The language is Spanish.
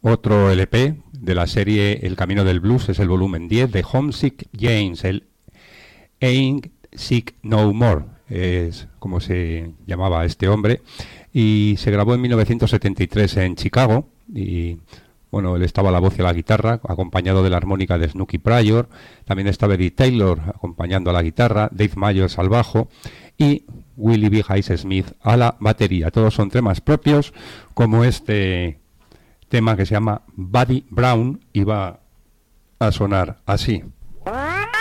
Otro LP de la serie El Camino del Blues es el volumen 10 de Homesick James, el Ain't Sick No More, es como se llamaba este hombre, y se grabó en 1973 en Chicago. Y bueno, él estaba a la voz y a la guitarra, acompañado de la armónica de Snooky Pryor. También estaba Eddie Taylor acompañando a la guitarra, Dave Myers al bajo y Willie B. Hayes Smith a la batería. Todos son temas propios, como este tema que se llama Buddy Brown, y va a sonar así.